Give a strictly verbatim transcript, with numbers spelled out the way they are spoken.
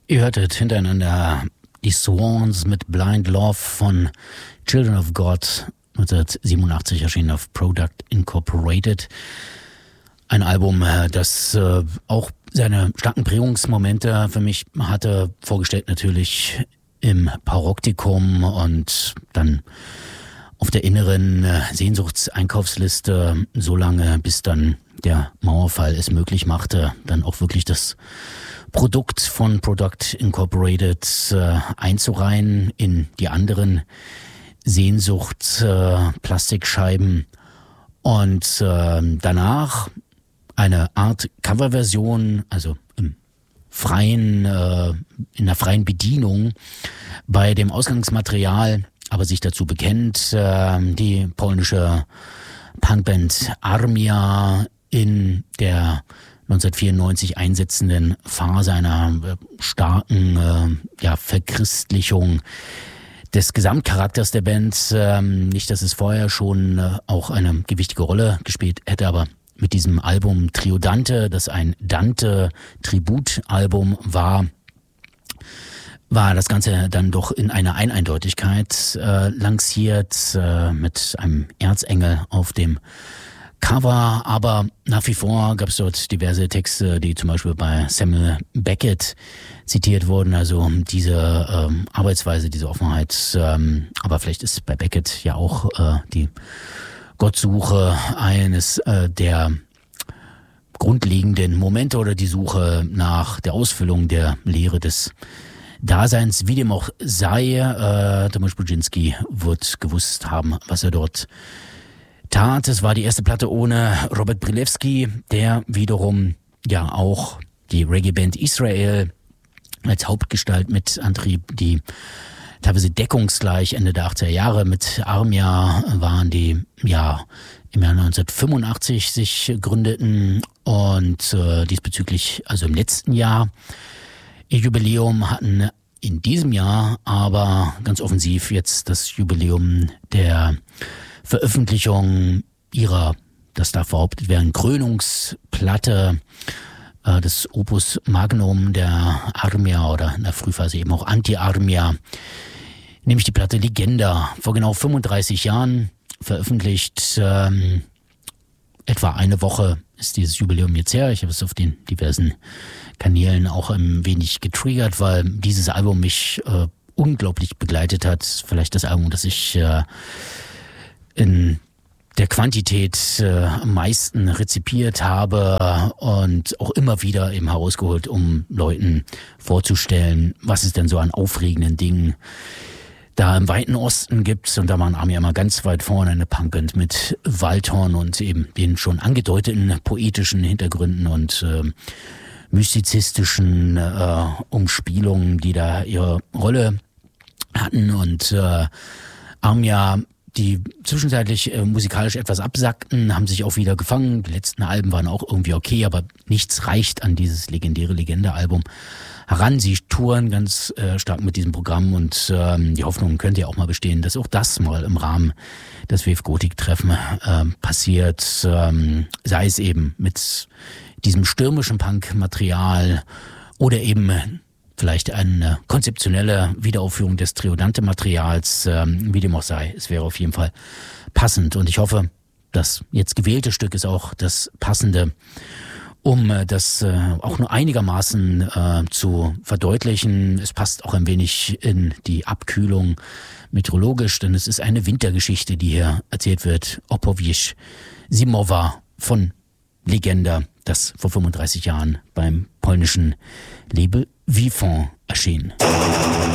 Ihr hörtet hintereinander die Swans mit Blind Love von Children of God, neunzehnhundertsiebenundachtzig erschienen auf Product Incorporated. Ein Album, das äh, auch seine starken Prägungsmomente für mich hatte, vorgestellt natürlich im Paaroktikum und dann auf der inneren äh, Sehnsuchtseinkaufsliste so lange, bis dann der Mauerfall es möglich machte, dann auch wirklich das Produkt von Product Incorporated äh, einzureihen in die anderen Sehnsucht äh, Plastikscheiben und äh, danach eine Art Coverversion, also im freien, äh, in der freien Bedienung bei dem Ausgangsmaterial, aber sich dazu bekennt, äh, die polnische Punkband Armia in der neunzehnhundertvierundneunzig einsetzenden Phase einer äh, starken äh, ja, Verchristlichung des Gesamtcharakters der Band. Ähm, nicht, dass es vorher schon äh, auch eine gewichtige Rolle gespielt hätte, aber mit diesem Album Trio Dante, das ein Dante-Tributalbum war, war das Ganze dann doch in einer Eineindeutigkeit äh, lanciert, äh, mit einem Erzengel auf dem Cover, aber nach wie vor gab es dort diverse Texte, die zum Beispiel bei Samuel Beckett zitiert wurden, also diese ähm, Arbeitsweise, diese Offenheit, ähm, aber vielleicht ist bei Beckett ja auch äh, die Gottsuche eines äh, der grundlegenden Momente oder die Suche nach der Ausfüllung der Lehre des Daseins, wie dem auch sei. Äh, Tomasz Budzynski wird gewusst haben, was er dort tat. Es war die erste Platte ohne Robert Brilewski, der wiederum ja auch die Reggae-Band Israel als Hauptgestalt mit antrieb, die teilweise deckungsgleich Ende der achtziger Jahre mit Armia waren, die ja im Jahr neunzehnhundertfünfundachtzig sich gründeten und äh, diesbezüglich, also im letzten Jahr, ihr Jubiläum hatten, in diesem Jahr aber ganz offensiv jetzt das Jubiläum der Veröffentlichung ihrer, das darf behauptet werden, Krönungsplatte äh, des Opus Magnum der Armia oder in der Frühphase eben auch Anti-Armia, nämlich die Platte Legenda, vor genau fünfunddreißig Jahren veröffentlicht. Ähm, etwa eine Woche ist dieses Jubiläum jetzt her. Ich habe es auf den diversen Kanälen auch ein wenig getriggert, weil dieses Album mich äh, unglaublich begleitet hat. Vielleicht das Album, das ich äh, in der Quantität äh, am meisten rezipiert habe und auch immer wieder eben herausgeholt, um Leuten vorzustellen, was es denn so an aufregenden Dingen da im weiten Osten gibt. Und da waren Armia immer ganz weit vorne, eine Punkband mit Waldhorn und eben den schon angedeuteten poetischen Hintergründen und äh, mystizistischen äh, Umspielungen, die da ihre Rolle hatten. Und äh, Armia, die zwischenzeitlich äh, musikalisch etwas absackten, haben sich auch wieder gefangen. Die letzten Alben waren auch irgendwie okay, aber nichts reicht an dieses legendäre Legende-Album heran. Sie touren ganz äh, stark mit diesem Programm und ähm, die Hoffnung könnte ja auch mal bestehen, dass auch das mal im Rahmen des W F Gotik-Treffen äh, passiert. Ähm, sei es eben mit diesem stürmischen Punk-Material oder eben vielleicht eine konzeptionelle Wiederaufführung des Trio Dante-Materials, ähm, wie dem auch sei. Es wäre auf jeden Fall passend und ich hoffe, das jetzt gewählte Stück ist auch das passende, um äh, das äh, auch nur einigermaßen äh, zu verdeutlichen. Es passt auch ein wenig in die Abkühlung meteorologisch, denn es ist eine Wintergeschichte, die hier erzählt wird. Opowieść Zimowa von Legenda, das vor fünfunddreißig Jahren beim polnischen Label Vivant erschien.